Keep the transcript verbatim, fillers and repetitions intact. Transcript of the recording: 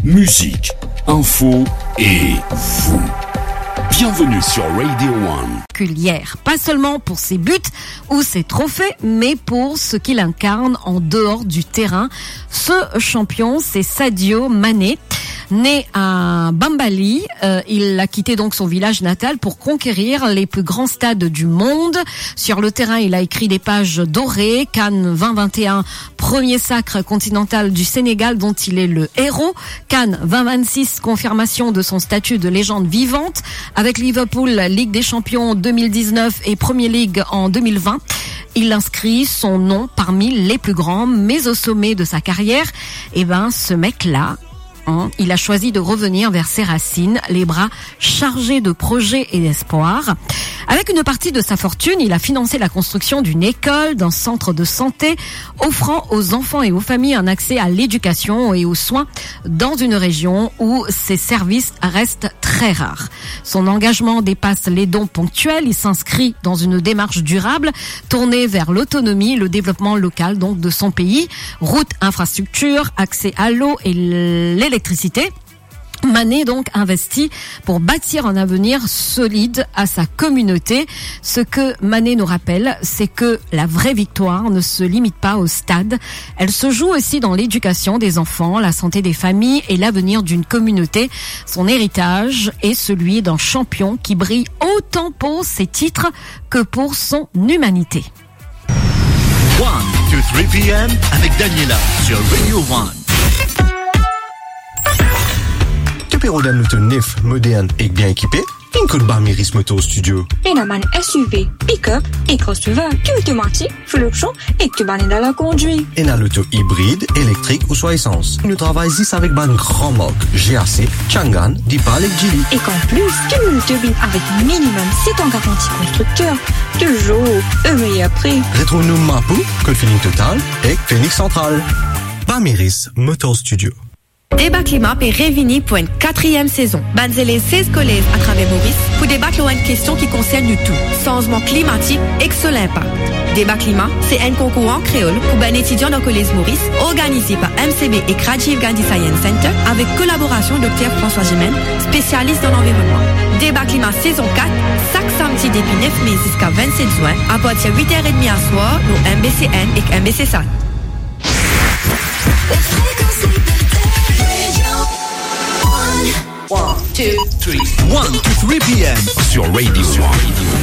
musique, info et vous. Bienvenue sur Radio One. Particulière, pas seulement pour ses buts ou ses trophées, mais pour ce qu'il incarne en dehors du terrain. Ce champion, c'est Sadio Mané. Né à Bambali, euh, il a quitté donc son village natal pour conquérir les plus grands stades du monde. Sur le terrain, il a écrit des pages dorées. Cannes vingt vingt et un, premier sacre continental du Sénégal dont il est le héros. Cannes vingt vingt-six, confirmation de son statut de légende vivante. Avec Liverpool, Ligue des Champions deux mille dix-neuf et Premier League en deux mille vingt. Il inscrit son nom parmi les plus grands, mais au sommet de sa carrière, eh ben, ce mec-là, il a choisi de revenir vers ses racines, les bras chargés de projets et d'espoir. Avec une partie de sa fortune, il a financé la construction d'une école, d'un centre de santé, offrant aux enfants et aux familles un accès à l'éducation et aux soins dans une région où ces services restent très rares. Son engagement dépasse les dons ponctuels. Il s'inscrit dans une démarche durable, tournée vers l'autonomie, le développement local donc de son pays. Routes, infrastructures, accès à l'eau et l'électricité. L'électricité. Mané donc investit pour bâtir un avenir solide à sa communauté. Ce que Mané nous rappelle, c'est que la vraie victoire ne se limite pas au stade. Elle se joue aussi dans l'éducation des enfants, la santé des familles et l'avenir d'une communauté. Son héritage est celui d'un champion qui brille autant pour ses titres que pour son humanité. one to three p.m. avec Daniela sur Radio One. Tu peux rouler une auto neuf, moderne et bien équipée? Une coup de Barmiris Moto Studio. Et la manne S U V, pick-up et crossover, qui automatique, fluctuant et que tu bannes dans la conduite. Et dans l'auto hybride, électrique ou soit essence. Nous travaillons ici avec ban grand marque G A C, Changan, Dipal et Geely. Et qu'en plus, tu nous te billes avec minimum sept ans garantie constructeur. Toujours, un meilleur prix. Retrouve-nous Mapou, Code Feeling Total et Phoenix Central. Barmiris Moto Studio. Débat Climat est réuni pour une quatrième saison. Banzé les seize collèges à travers Maurice pour débattre une question qui concerne du tout. Changement climatique et sur l'impact. Débat Climat, c'est un concours en créole pour un étudiant dans le collège Maurice, organisé par M C B et Rajiv Gandhi Science Center, avec collaboration de Dr François Gemène, spécialiste dans l'environnement. Débat Climat saison quatre, chaque samedi depuis neuf mai jusqu'à vingt-sept juin, à partir de huit heures trente à soir, au M B C N et M B C S A T. one, two, three. one to three p.m. Sur Radio One.